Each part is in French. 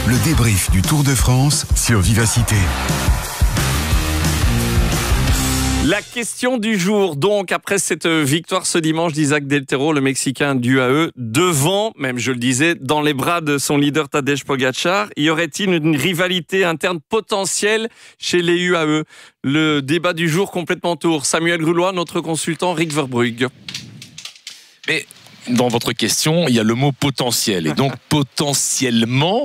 Le débrief du Tour de France sur Vivacité. La question du jour, donc, après cette victoire ce dimanche d'Isaac Del Toro, le Mexicain du UAE, devant, même je le disais, dans les bras de son leader Tadej Pogačar, y aurait-il une rivalité interne potentielle chez les UAE? Le débat du jour complètement tour. Samuel Grulois, notre consultant, Rick Verbrugge. Mais dans votre question, il y a le mot potentiel. Et donc, potentiellement,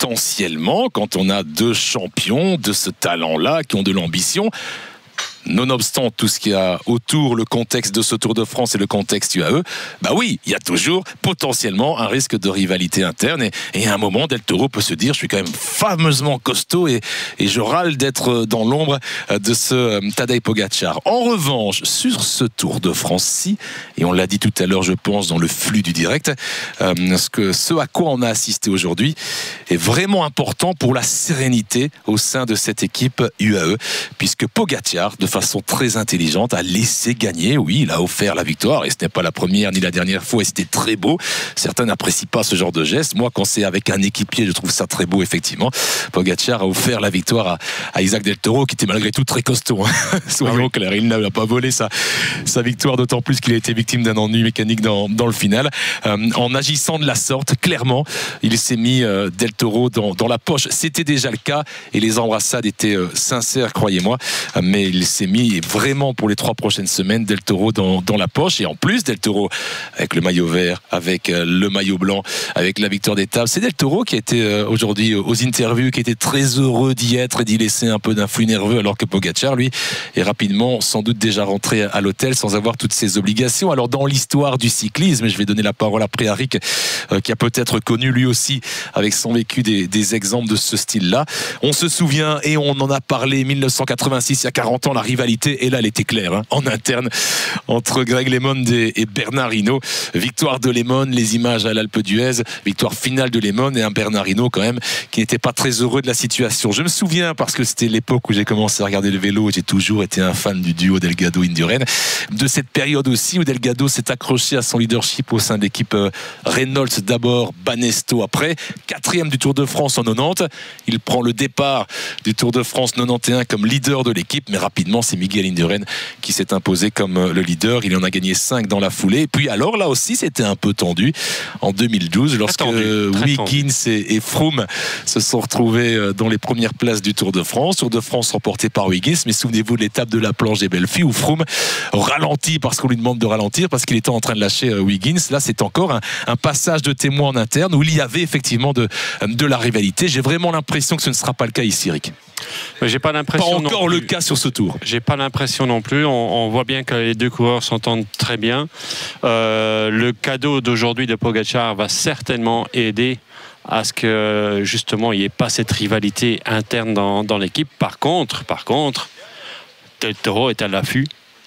quand on a deux champions de ce talent-là, qui ont de l'ambition, nonobstant tout ce qu'il y a autour, le contexte de ce Tour de France et le contexte UAE, bah oui, il y a toujours potentiellement un risque de rivalité interne. Et à un moment, Del Toro peut se dire, je suis quand même fameusement costaud et je râle d'être dans l'ombre de ce Tadej Pogačar. En revanche, sur ce Tour de France-ci, et on l'a dit tout à l'heure, je pense, dans le flux du direct, ce à quoi on a assisté aujourd'hui est vraiment important pour la sérénité au sein de cette équipe UAE, puisque Pogačar, de façon très intelligente, a laissé gagner. Oui, il a offert la victoire et ce n'est pas la première ni la dernière fois et c'était très beau. Certains n'apprécient pas ce genre de geste. Moi, quand c'est avec un équipier, je trouve ça très beau, effectivement. Pogačar a offert la victoire à Isaac Del Toro, qui était malgré tout très costaud. Soyons clairs, il n'a pas volé sa victoire, d'autant plus qu'il a été victime d'un ennui mécanique dans le final. En agissant de la sorte, clairement, il s'est mis Del Toro dans la poche. C'était déjà le cas et les embrassades étaient sincères, croyez-moi. Mais il s'est mis vraiment pour les 3 prochaines semaines Del Toro dans la poche. Et en plus, Del Toro avec le maillot vert, avec le maillot blanc, avec la victoire d'étape. C'est Del Toro qui a été aujourd'hui aux interviews, qui était très heureux d'y être et d'y laisser un peu d'un flux nerveux, alors que Pogačar, lui, est rapidement sans doute déjà rentré à l'hôtel sans avoir toutes ses obligations. Alors dans l'histoire du cyclisme, et je vais donner la parole après à Rick, qui a peut-être connu lui aussi avec son vécu des exemples de ce style-là. On se souvient et on en a parlé 1986, il y a 40 ans, la rivalité, et là elle était claire, en interne, entre Greg LeMond et Bernard Hinault. Victoire de LeMond, les images à l'Alpe d'Huez, victoire finale de LeMond et un Bernard Hinault quand même qui n'était pas très heureux de la situation. Je me souviens, parce que c'était l'époque où j'ai commencé à regarder le vélo, j'ai toujours été un fan du duo Delgado-Indurain, de cette période aussi où Delgado s'est accroché à son leadership au sein de l'équipe Reynolds d'abord, Banesto après, 4e du Tour de France en 90. Il prend le départ du Tour de France 91 comme leader de l'équipe, mais rapidement c'est Miguel Indurain qui s'est imposé comme le leader. Il en a gagné 5 dans la foulée. Et puis alors là aussi c'était un peu tendu en 2012 lorsque Wiggins et Froome se sont retrouvés dans les premières places du Tour de France. Tour de France remporté par Wiggins, mais souvenez-vous de l'étape de la planche des Belleville où Froome ralentit parce qu'on lui demande de ralentir parce qu'il était en train de lâcher Wiggins. Là c'est encore un passage de témoin en interne où il y avait effectivement de la rivalité. J'ai vraiment l'impression que ce ne sera pas le cas ici, Rick. J'ai pas l'impression. Pas encore le cas sur ce tour. J'ai pas l'impression non plus. On voit bien que les deux coureurs s'entendent très bien. Le cadeau d'aujourd'hui de Pogačar va certainement aider à ce que justement il n'y ait pas cette rivalité interne dans l'équipe. Par contre, Del Toro est à l'affût.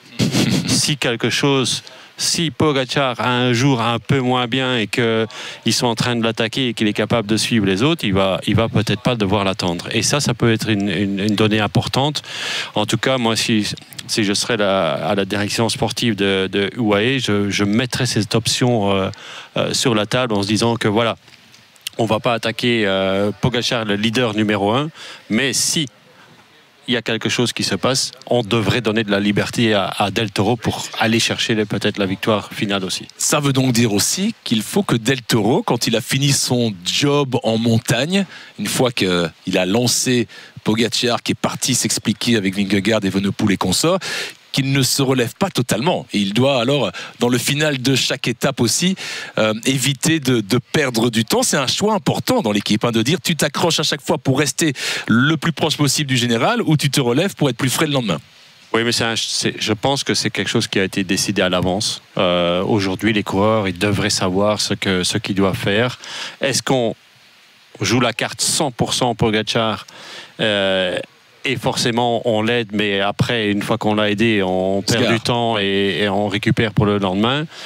Si Pogačar a un jour un peu moins bien et qu'ils sont en train de l'attaquer et qu'il est capable de suivre les autres, il va peut-être pas devoir l'attendre. Et ça peut être une donnée importante. En tout cas, moi, si je serais à la direction sportive de UAE, je mettrais cette option sur la table en se disant que voilà, on va pas attaquer Pogačar, le leader numéro 1, mais si il y a quelque chose qui se passe, on devrait donner de la liberté à Del Toro pour aller chercher peut-être la victoire finale aussi. Ça veut donc dire aussi qu'il faut que Del Toro, quand il a fini son job en montagne, une fois qu'il a lancé Pogačar qui est parti s'expliquer avec Vingegaard, Evenepoel et consorts, qu'il ne se relève pas totalement. Et il doit alors, dans le final de chaque étape aussi, éviter de perdre du temps. C'est un choix important dans l'équipe, de dire tu t'accroches à chaque fois pour rester le plus proche possible du général ou tu te relèves pour être plus frais le lendemain. Oui, mais je pense que c'est quelque chose qui a été décidé à l'avance. Aujourd'hui, les coureurs, ils devraient savoir ce qu'ils doivent faire. Est-ce qu'on joue la carte 100% Pogačar et forcément on l'aide, mais après une fois qu'on l'a aidé on perd du temps et on récupère pour le lendemain,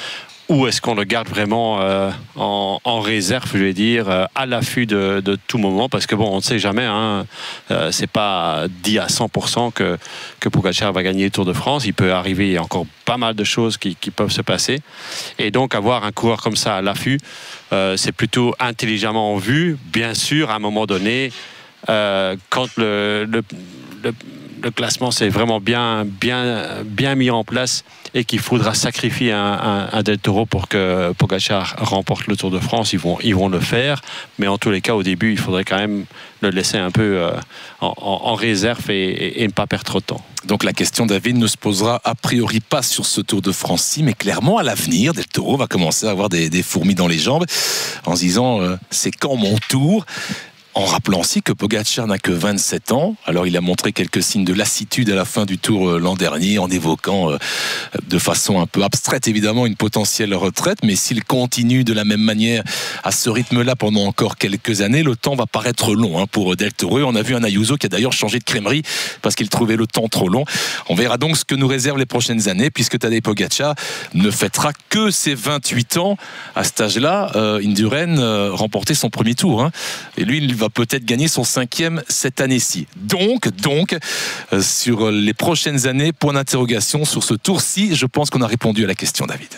ou est-ce qu'on le garde vraiment en réserve, je vais dire, à l'affût de tout moment, parce que bon, on ne sait jamais, hein, c'est pas dit à 100% que Pogačar va gagner le Tour de France. Il peut arriver encore pas mal de choses qui peuvent se passer, et donc avoir un coureur comme ça à l'affût, c'est plutôt intelligemment vu. Bien sûr, à un moment donné, quand le classement c'est vraiment bien mis en place et qu'il faudra sacrifier un Del Toro pour que Pogačar remporte le Tour de France, ils vont le faire, mais en tous les cas au début il faudrait quand même le laisser un peu en réserve et ne pas perdre trop de temps. Donc la question, David, ne se posera a priori pas sur ce Tour de France-ci, mais clairement à l'avenir, Del Toro va commencer à avoir des fourmis dans les jambes en se disant c'est quand mon tour ? En rappelant aussi que Pogačar n'a que 27 ans. Alors il a montré quelques signes de lassitude à la fin du Tour l'an dernier, en évoquant de façon un peu abstraite évidemment une potentielle retraite, mais s'il continue de la même manière à ce rythme-là pendant encore quelques années, le temps va paraître long pour Del Toro. On a vu un Ayuso qui a d'ailleurs changé de crèmerie parce qu'il trouvait le temps trop long. On verra donc ce que nous réservent les prochaines années, puisque Tadej Pogačar ne fêtera que ses 28 ans. À cet âge-là, Indurain remportait son premier Tour. Et lui, il va peut-être gagner son 5e cette année-ci. Donc, sur les prochaines années, point d'interrogation sur ce tour-ci. Je pense qu'on a répondu à la question, David.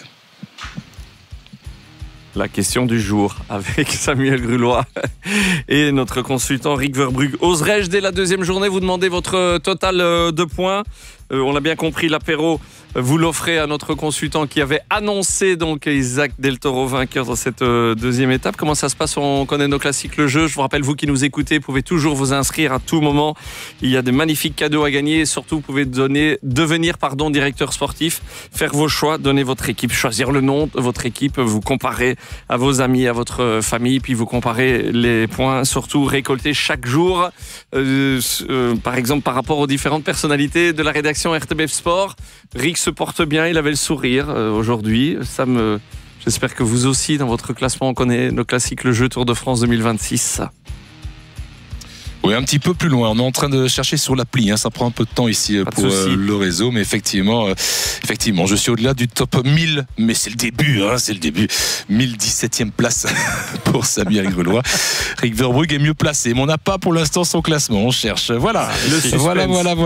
La question du jour avec Samuel Grulois et notre consultant Rick Verbrugge. Oserais-je dès la deuxième journée vous demander votre total de points ? On l'a bien compris, l'apéro, vous l'offrez à notre consultant qui avait annoncé donc Isaac Del Toro vainqueur dans cette deuxième étape. Comment ça se passe ? On connaît nos classiques, le jeu. Je vous rappelle, vous qui nous écoutez, pouvez toujours vous inscrire à tout moment. Il y a des magnifiques cadeaux à gagner et surtout, vous pouvez devenir directeur sportif, faire vos choix, donner votre équipe, choisir le nom de votre équipe, vous comparer à vos amis, à votre famille, puis vous comparez les points, surtout récoltés chaque jour, par exemple par rapport aux différentes personnalités de la rédaction RTBF Sport. Rick se porte bien, il avait le sourire aujourd'hui. J'espère que vous aussi, dans votre classement, on connaît le classique, le jeu Tour de France 2026. Oui, un petit peu plus loin. On est en train de chercher sur l'appli. Ça prend un peu de temps ici pour le réseau. Mais effectivement, je suis au-delà du top 1000. Mais c'est le début. C'est le début. 1017e place pour Samuel Grulois. Rick Verbrugge est mieux placé. Mais on n'a pas pour l'instant son classement. On cherche. Voilà. Voilà.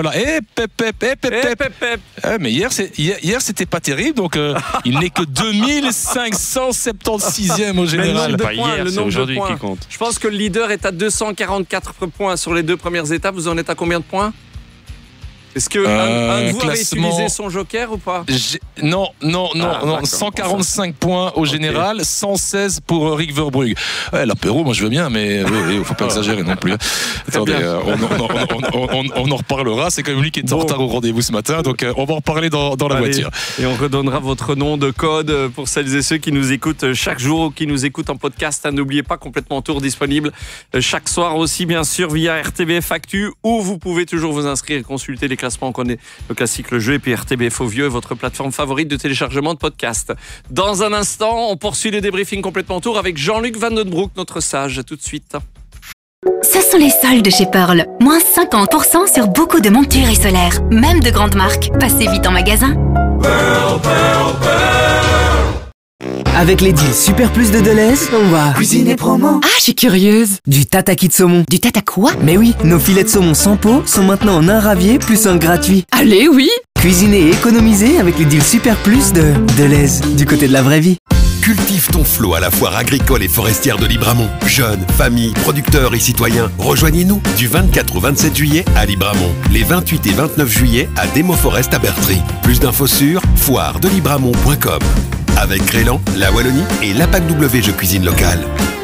Mais hier, c'était pas terrible. Donc, il n'est que 2576e au général. Le nombre de points qui compte. Je pense que le leader est à 244 points sur les deux premières étapes. Vous en êtes à combien de points ? Est-ce que un de vous avait utilisé son joker ou pas ? Non. 145 points au général, 116 pour Rick Verbrugge. L'apéro, moi je veux bien, mais il ne faut pas exagérer non plus. Attendez, on en reparlera. C'est quand même lui qui est en retard au rendez-vous ce matin, donc on va en reparler dans la voiture. Et on redonnera votre nom de code pour celles et ceux qui nous écoutent chaque jour ou qui nous écoutent en podcast. N'oubliez pas, Complètement Tour disponible chaque soir aussi, bien sûr, via RTBF Actu, où vous pouvez toujours vous inscrire et consulter les classement. On connaît le classique, le jeu, et puis RTBF au vieux, votre plateforme favorite de téléchargement de podcast. Dans un instant, on poursuit les débriefings Complètement Tour avec Jean-Luc Vandenbroek, notre sage. Tout de suite. Ce sont les soldes chez Pearl. Moins 50% sur beaucoup de montures et solaires, même de grandes marques. Passez vite en magasin. Pearl. Avec les deals Super Plus de Deleuze, on va cuisiner promo. Ah, je suis curieuse. Du tataki de saumon. Du tata quoi ? Mais oui, nos filets de saumon sans peau sont maintenant en un ravier plus un gratuit. Allez, oui. Cuisiner et économiser avec les deals Super Plus de Deleuze, du côté de la vraie vie. Cultive ton flot à la foire agricole et forestière de Libramont. Jeunes, familles, producteurs et citoyens, rejoignez-nous du 24 au 27 juillet à Libramont. Les 28 et 29 juillet à Démoforest à Bertry. Plus d'infos sur foiredelibramont.com. Avec Crélan, la Wallonie et l'APAC W Jeux Cuisine Locale.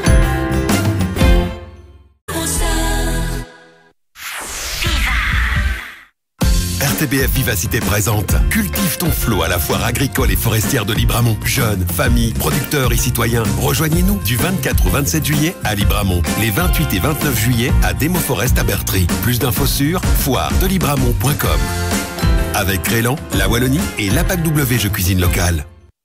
RTBF Vivacité présente Cultive ton flot à la foire agricole et forestière de Libramont. Jeunes, familles, producteurs et citoyens, rejoignez-nous du 24 au 27 juillet à Libramont. Les 28 et 29 juillet à Démoforest à Bertry. Plus d'infos sur foiredelibramont.com. Avec Crélan, la Wallonie et l'APAC W Jeux Cuisine Locale.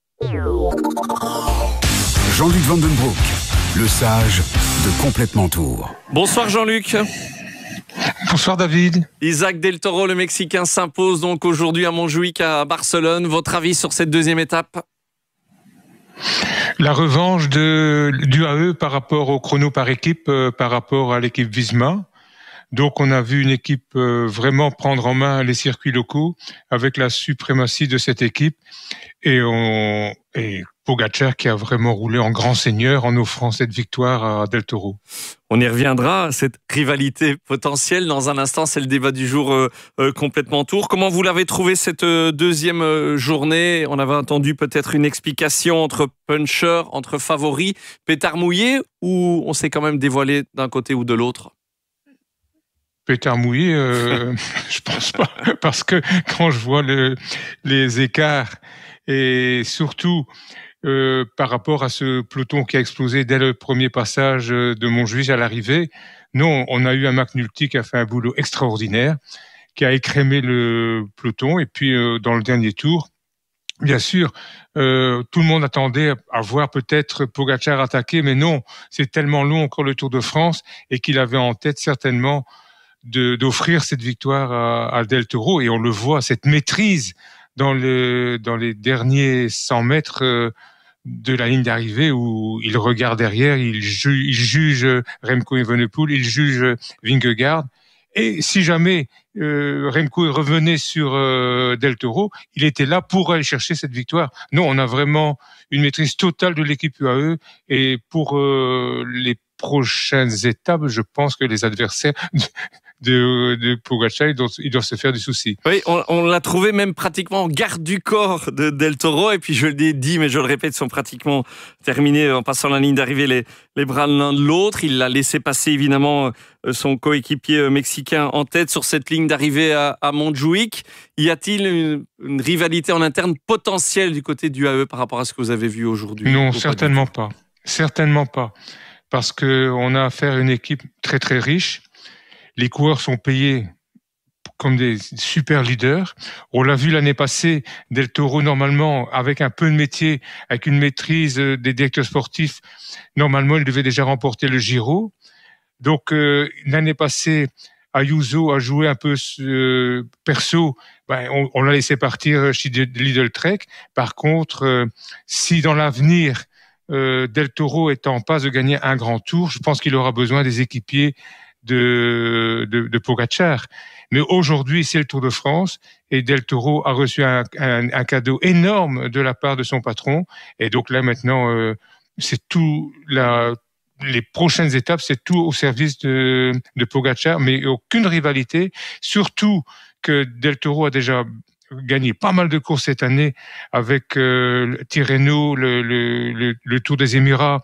Jean-Luc Vandenbroek, le sage de Complètement Tour. Bonsoir Jean-Luc. Bonsoir David. Isaac Del Toro, le Mexicain, s'impose donc aujourd'hui à Montjuïc à Barcelone. Votre avis sur cette deuxième étape ? La revanche du AE par rapport au chrono par équipe, par rapport à l'équipe Visma. Donc, on a vu une équipe vraiment prendre en main les circuits locaux avec la suprématie de cette équipe. Et Pogačar qui a vraiment roulé en grand seigneur en offrant cette victoire à Del Toro. On y reviendra, cette rivalité potentielle. Dans un instant, c'est le débat du jour complètement tour. Comment vous l'avez trouvé cette deuxième journée? On avait entendu peut-être une explication entre punchers, entre favoris, pétard mouillé, ou on s'est quand même dévoilé d'un côté ou de l'autre? Pétard mouillé, je pense pas, parce que quand je vois les écarts et surtout par rapport à ce peloton qui a explosé dès le premier passage de Montjuïc à l'arrivée, non, on a eu un McNulty qui a fait un boulot extraordinaire, qui a écrémé le peloton, et puis dans le dernier tour, bien sûr, tout le monde attendait à voir peut-être Pogačar attaquer, mais non, c'est tellement long encore le Tour de France, et qu'il avait en tête certainement d'offrir cette victoire à Del Toro, et on le voit, cette maîtrise dans les derniers 100 mètres de la ligne d'arrivée où il regarde derrière, il juge Remco Evenepoel, il juge Vingegaard, et si jamais Remco revenait sur Del Toro, il était là pour aller chercher cette victoire. Non, on a vraiment une maîtrise totale de l'équipe UAE, et pour les prochaines étapes, je pense que les adversaires de Pogačar, ils doivent se faire du souci. Oui, on l'a trouvé même pratiquement en garde du corps de Del Toro, et puis je l'ai dit, mais je le répète, ils sont pratiquement terminés en passant la ligne d'arrivée les bras l'un de l'autre. Il a laissé passer évidemment son coéquipier mexicain en tête sur cette ligne d'arrivée à Montjuïc. Y a-t-il une rivalité en interne potentielle du côté du AE par rapport à ce que vous avez vu aujourd'hui? Non, certainement pas. Certainement pas. Parce qu'on a affaire à une équipe très très riche. Les coureurs sont payés comme des super leaders. On l'a vu l'année passée, Del Toro, normalement, avec un peu de métier, avec une maîtrise des directeurs sportifs, normalement, il devait déjà remporter le Giro. Donc, l'année passée, Ayuso a joué un peu perso. On l'a laissé partir chez Lidl Trek. Par contre, si dans l'avenir, Del Toro est en passe de gagner un grand tour, je pense qu'il aura besoin des équipiers de Pogačar. Mais aujourd'hui, c'est le Tour de France, et Del Toro a reçu un cadeau énorme de la part de son patron. Et donc là, maintenant, c'est tout les prochaines étapes, c'est tout au service de Pogačar, mais aucune rivalité. Surtout que Del Toro a déjà gagné pas mal de courses cette année avec Tirreno, le Tour des Émirats,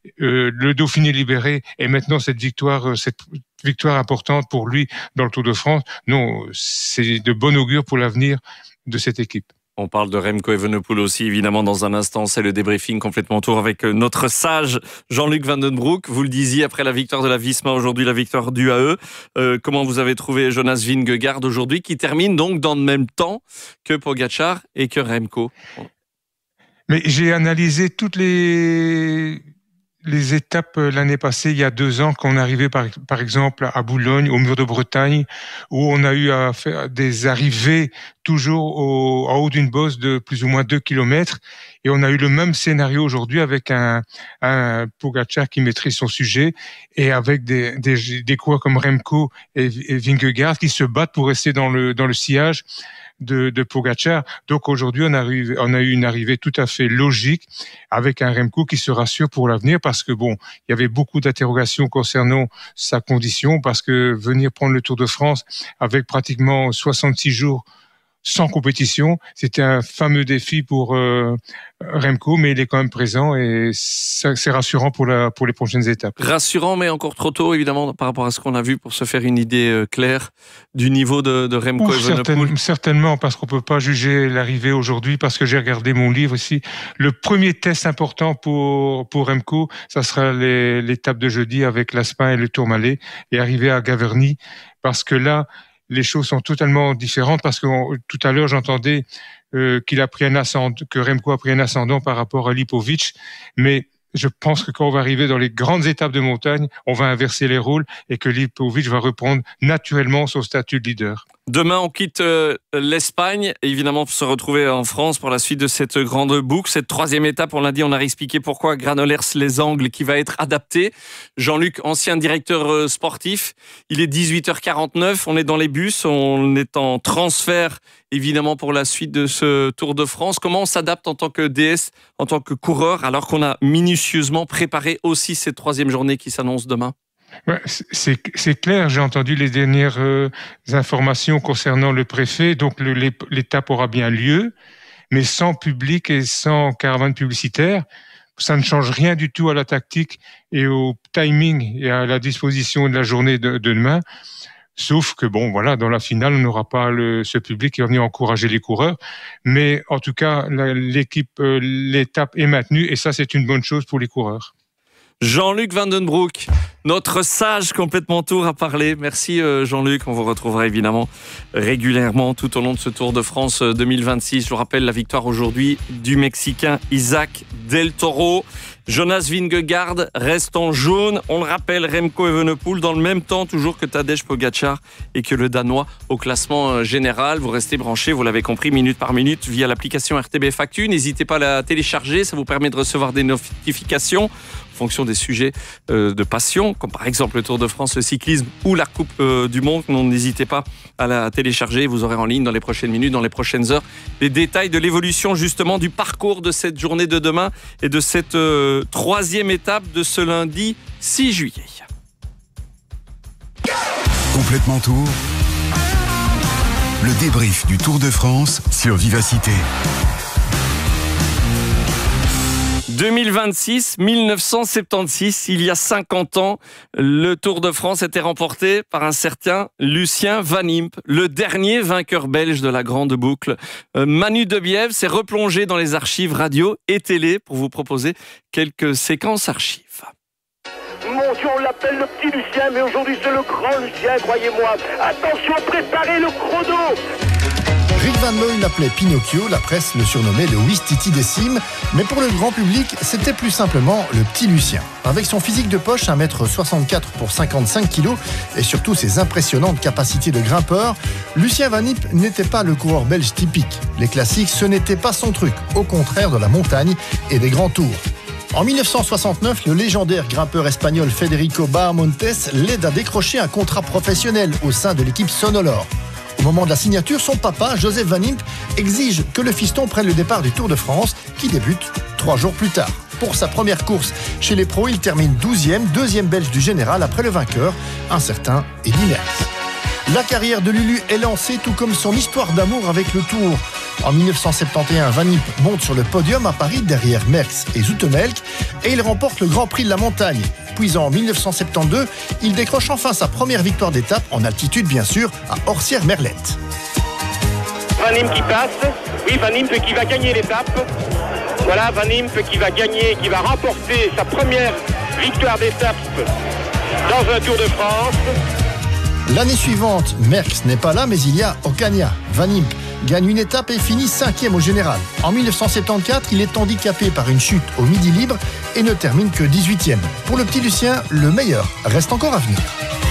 le Dauphiné libéré, et maintenant cette victoire importante pour lui dans le Tour de France. Non, c'est de bon augure pour l'avenir de cette équipe. On parle de Remco Evenepoel aussi, évidemment, dans un instant. C'est le débriefing complètement tour avec notre sage Jean-Luc Vandenbroek. Vous le disiez, après la victoire de la Visma, aujourd'hui la victoire du AE. Comment vous avez trouvé Jonas Vingegaard aujourd'hui, qui termine donc dans le même temps que Pogačar et que Remco? Mais j'ai analysé toutes les étapes l'année passée, il y a 2 ans, quand on arrivait par exemple à Boulogne, au mur de Bretagne, où on a eu à faire des arrivées toujours en haut d'une bosse de plus ou moins 2 kilomètres. Et on a eu le même scénario aujourd'hui avec un Pogačar qui maîtrise son sujet, et avec des coureurs comme Remco et Vingegaard qui se battent pour rester dans le sillage de Pogačar. Donc aujourd'hui, on a eu une arrivée tout à fait logique avec un Remco qui se rassure pour l'avenir, parce que bon, il y avait beaucoup d'interrogations concernant sa condition, parce que venir prendre le Tour de France avec pratiquement 66 jours sans compétition, c'était un fameux défi pour Remco, mais il est quand même présent, et c'est rassurant pour les prochaines étapes. Rassurant, mais encore trop tôt, évidemment, par rapport à ce qu'on a vu, pour se faire une idée claire du niveau de Remco Evenepoel. Certainement, parce qu'on peut pas juger l'arrivée aujourd'hui, parce que j'ai regardé mon livre ici. Le premier test important pour Remco, ça sera l'étape de jeudi avec l'Aspin et le Tourmalet, et arriver à Gaverny, parce que là, les choses sont totalement différentes, parce que tout à l'heure, j'entendais que Remco a pris un ascendant par rapport à Lipovic, mais je pense que quand on va arriver dans les grandes étapes de montagne, on va inverser les rôles et que Lipovic va reprendre naturellement son statut de leader. Demain, on quitte l'Espagne, évidemment pour se retrouver en France pour la suite de cette grande boucle. Cette troisième étape, on l'a dit, on a expliqué pourquoi Granollers-les-Angles qui va être adapté. Jean-Luc, ancien directeur sportif, il est 18h49, on est dans les bus, on est en transfert évidemment pour la suite de ce Tour de France. Comment on s'adapte en tant que DS, en tant que coureur, alors qu'on a minutieusement préparé aussi cette troisième journée qui s'annonce demain ? Ouais, c'est clair, j'ai entendu les dernières informations concernant le préfet, donc l'étape aura bien lieu, mais sans public et sans caravane publicitaire, ça ne change rien du tout à la tactique et au timing et à la disposition de la journée de demain, sauf que bon, voilà, dans la finale, on n'aura pas ce public qui va venir encourager les coureurs, mais en tout cas, l'étape est maintenue et ça, c'est une bonne chose pour les coureurs. Jean-Luc Vandenbroek, notre sage complètement tour, a parlé. Merci Jean-Luc, on vous retrouvera évidemment régulièrement tout au long de ce Tour de France 2026. Je vous rappelle la victoire aujourd'hui du Mexicain Isaac Del Toro. Jonas Vingegaard reste en jaune. On le rappelle, Remco Evenepoel dans le même temps toujours que Tadej Pogacar et que le Danois au classement général. Vous restez branchés, vous l'avez compris, minute par minute via l'application RTBF Actu. N'hésitez pas à la télécharger, ça vous permet de recevoir des notifications en fonction des sujets de passion, comme par exemple le Tour de France, le cyclisme ou la Coupe du Monde. N'hésitez pas à la télécharger. Vous aurez en ligne dans les prochaines minutes, dans les prochaines heures, les détails de l'évolution justement du parcours de cette journée de demain et de cette troisième étape de ce lundi 6 juillet. Complètement Tour. Le débrief du Tour de France sur Vivacité. 2026, 1976, il y a 50 ans, le Tour de France était remporté par un certain Lucien Van Impe, le dernier vainqueur belge de la grande boucle. Manu Debiève s'est replongé dans les archives radio et télé pour vous proposer quelques séquences archives. Mon Dieu, on l'appelle le petit Lucien, mais aujourd'hui c'est le grand Lucien, croyez-moi. Attention, préparez le chrono. Rick Van Looy l'appelait Pinocchio, la presse le surnommait le Ouistiti des cimes, mais pour le grand public, c'était plus simplement le petit Lucien. Avec son physique de poche, 1m64 pour 55 kg, et surtout ses impressionnantes capacités de grimpeur, Lucien Van Impe n'était pas le coureur belge typique. Les classiques, ce n'était pas son truc, au contraire de la montagne et des grands tours. En 1969, le légendaire grimpeur espagnol Federico Bahamontes l'aide à décrocher un contrat professionnel au sein de l'équipe Sonolor. Au moment de la signature, son papa, Joseph Van Impe, exige que le fiston prenne le départ du Tour de France, qui débute 3 jours plus tard. Pour sa première course chez les pros, il termine 12e, deuxième belge du général après le vainqueur, un certain Eddy Merckx. La carrière de Lulu est lancée, tout comme son histoire d'amour avec le Tour. En 1971, Van Impe monte sur le podium à Paris derrière Merckx et Zoetemelk et il remporte le Grand Prix de la Montagne. Puis en 1972, il décroche enfin sa première victoire d'étape, en altitude bien sûr, à Orsières-Merlette. Van Impe qui passe, oui, Van Impe qui va gagner l'étape. Voilà, Van Impe qui va gagner, qui va remporter sa première victoire d'étape dans un Tour de France. L'année suivante, Merckx n'est pas là, mais il y a Ocaña. Van Impe gagne une étape et finit 5e au général. En 1974, il est handicapé par une chute au Midi Libre et ne termine que 18e. Pour le petit Lucien, le meilleur reste encore à venir.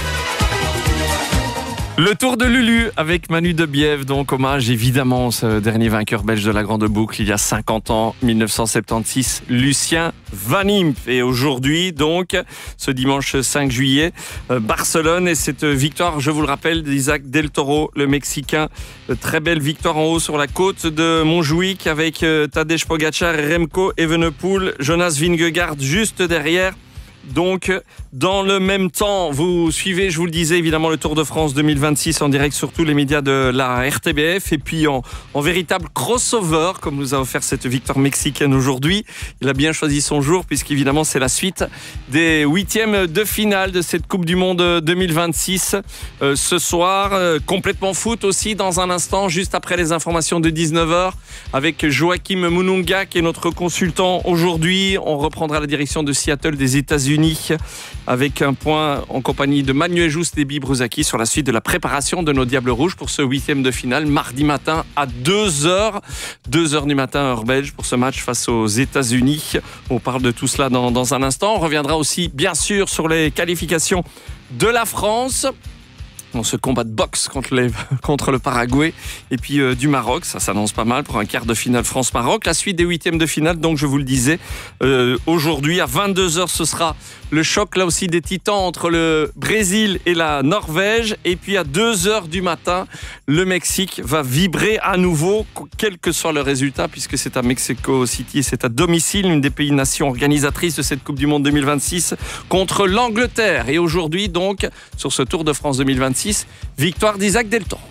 Le Tour de Lulu avec Manu Debiève, donc hommage évidemment ce dernier vainqueur belge de la grande boucle il y a 50 ans, 1976, Lucien Van Impe. Et aujourd'hui donc, ce dimanche 5 juillet, Barcelone et cette victoire, je vous le rappelle, d'Isaac Del Toro, le Mexicain. Très belle victoire en haut sur la côte de Montjuïc avec Tadej Pogacar et Remco Evenepoel, Jonas Vingegaard juste derrière. Donc, dans le même temps, vous suivez, je vous le disais, évidemment, le Tour de France 2026 en direct sur tous les médias de la RTBF. Et puis, en véritable crossover, comme nous a offert cette victoire mexicaine aujourd'hui, il a bien choisi son jour, puisqu'évidemment, c'est la suite des 8e de finale de cette Coupe du Monde 2026. Ce soir, complètement foot aussi, dans un instant, juste après les informations de 19h, avec Joachim Mununga, qui est notre consultant aujourd'hui. On reprendra la direction de Seattle, des États-Unis, États-Unis avec un point en compagnie de Manuel Juste et Bibi Bruzaki sur la suite de la préparation de nos Diables Rouges pour ce 8e de finale mardi matin à 2h du matin heure belge pour ce match face aux États-Unis. On parle de tout cela dans un instant. On reviendra aussi bien sûr sur les qualifications de la France dans ce combat de boxe contre le Paraguay et puis du Maroc. Ça s'annonce pas mal pour un quart de finale France-Maroc. La suite des 8e de finale, donc je vous le disais, aujourd'hui à 22h, ce sera le choc là aussi des titans entre le Brésil et la Norvège. Et puis à 2h du matin, le Mexique va vibrer à nouveau, quel que soit le résultat, puisque c'est à Mexico City et c'est à domicile, une des pays-nations organisatrices de cette Coupe du Monde 2026, contre l'Angleterre. Et aujourd'hui, donc, sur ce Tour de France 2026, victoire d'Isaac Del Toro.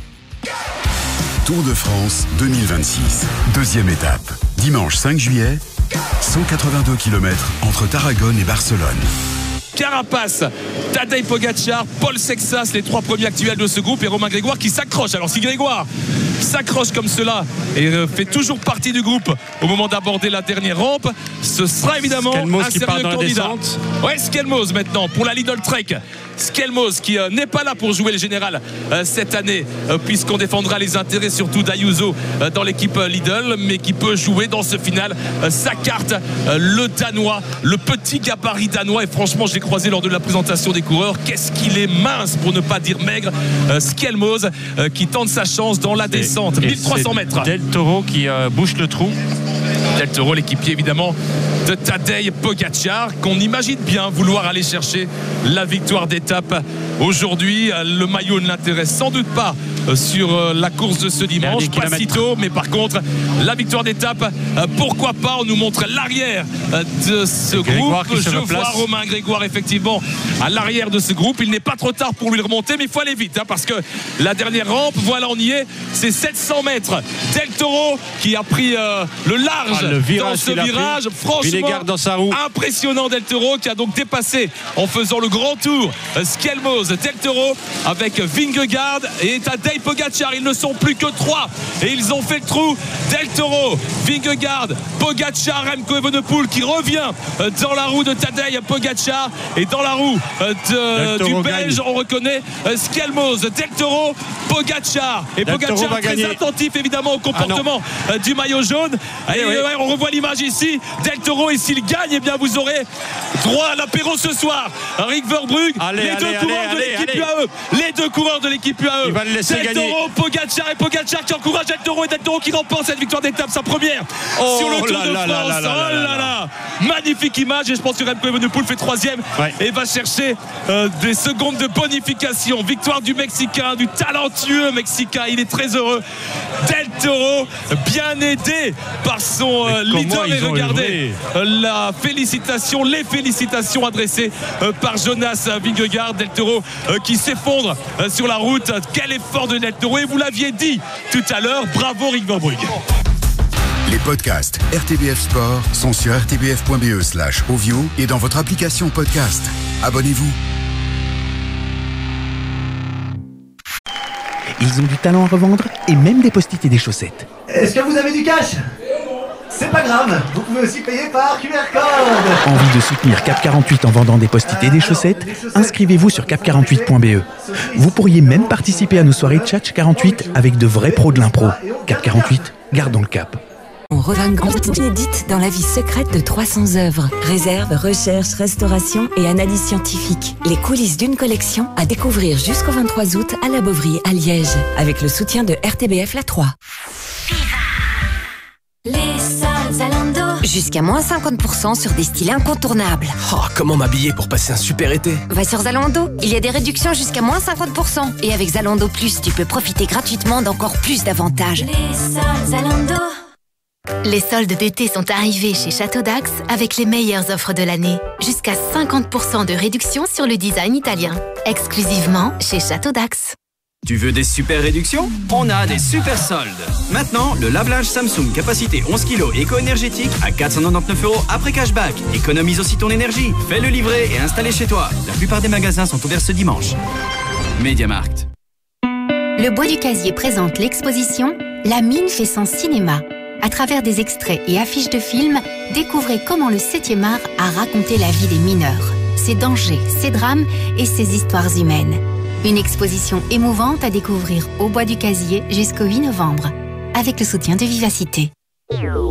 Tour de France 2026, deuxième étape. Dimanche 5 juillet, 182 km entre Tarragone et Barcelone. Carapace, Tadej Pogačar, Paul Sexas, les 3 premiers actuels de ce groupe, et Romain Grégoire qui s'accroche. Alors si Grégoire s'accroche comme cela et fait toujours partie du groupe au moment d'aborder la dernière rampe, ce sera évidemment un sérieux candidat. Ouais, Skelmos maintenant pour la Lidl Trek. Skelmos qui n'est pas là pour jouer le général cette année, puisqu'on défendra les intérêts surtout d'Ayuso dans l'équipe Lidl, mais qui peut jouer dans ce final sa carte, le Danois, le petit gabarit danois. Et franchement, j'ai croisé lors de la présentation des coureurs, qu'est-ce qu'il est mince pour ne pas dire maigre, Skelmos qui tente sa chance dans la descente, 1300 mètres. Del Toro qui bouche le trou. Del Toro, l'équipier évidemment de Tadej Pogačar, qu'on imagine bien vouloir aller chercher la victoire d'étape aujourd'hui. Le maillot ne l'intéresse sans doute pas sur la course de ce dimanche, pas si tôt, mais par contre la victoire d'étape, pourquoi pas. On nous montre l'arrière de ce groupe. Je vois Romain Grégoire effectivement à l'arrière de ce groupe. Il n'est pas trop tard pour lui remonter, mais il faut aller vite, parce que la dernière rampe, voilà, on y est, c'est 700 mètres. Del Toro qui a pris le large dans ce virage, franchement dans sa roue. Impressionnant. Del Toro qui a donc dépassé en faisant le grand tour Skelmos. Del Toro avec Vingegaard et Tadej Pogačar, ils ne sont plus que 3 et ils ont fait le trou. Del Toro, Vingegaard, Pogačar, Remco Evenepoel qui revient dans la roue de Tadej Pogačar, et dans la roue du Belge on reconnaît Skelmos. Del Toro, Pogačar, et Pogačar très attentif évidemment au comportement du maillot jaune. Et on revoit l'image ici. Del Toro, et s'il gagne, eh bien vous aurez droit à l'apéro ce soir. Rick Verbrugge, les deux coureurs de l'équipe UAE. Il va le laisser gagner. Del Toro, Pogačar, et Pogačar qui encourage Del Toro, et Del Toro qui remporte cette victoire d'étape, sa première sur le Tour de France. Magnifique image, et je pense que Remco Evenepoel fait 3e et va chercher des secondes de bonification. Victoire du Mexicain, du talentueux Mexicain, il est très heureux. Del Toro, bien aidé par son leader, et regardez les félicitations adressées par Jonas Vingegaard. Del Toro qui s'effondre sur la route. Quel effort de Del Toro, et vous l'aviez dit tout à l'heure, bravo Rick Verbrugge. Les podcasts RTBF Sport sont sur rtbf.be/audio et dans votre application podcast. Abonnez-vous. Ils ont du talent à revendre et même des post-it et des chaussettes. Est-ce que vous avez du cash ? C'est pas grave, vous pouvez aussi payer par QR code. Envie de soutenir Cap 48 en vendant des post-it et des chaussettes ? Inscrivez-vous sur cap48.be. Vous pourriez même participer à nos soirées Tchatch 48 avec de vrais pros de l'impro. Cap 48, gardons le cap. On revint inédite dans la vie secrète de 300 œuvres. Réserve, recherche, restauration et analyse scientifique. Les coulisses d'une collection à découvrir jusqu'au 23 août à la Beauvrie, à Liège. Avec le soutien de RTBF La 3. Les soldes Zalando. Jusqu'à moins 50% sur des styles incontournables. Oh, comment m'habiller pour passer un super été ? Va sur Zalando, il y a des réductions jusqu'à moins 50%. Et avec Zalando Plus, tu peux profiter gratuitement d'encore plus d'avantages. Les soldes Zalando. Les soldes d'été sont arrivés chez Château d'Axe avec les meilleures offres de l'année. Jusqu'à 50% de réduction sur le design italien. Exclusivement chez Château d'Axe. Tu veux des super réductions ? On a des super soldes. Maintenant, le lave-linge Samsung capacité 11 kg éco-énergétique à 499 € après cashback. Économise aussi ton énergie. Fais-le livrer et installer chez toi. La plupart des magasins sont ouverts ce dimanche. MediaMarkt. Le Bois du Casier présente l'exposition La mine fait son cinéma. À travers des extraits et affiches de films, découvrez comment le 7e art a raconté la vie des mineurs, ses dangers, ses drames et ses histoires humaines. Une exposition émouvante à découvrir au Bois du Casier jusqu'au 8 novembre, avec le soutien de Vivacité.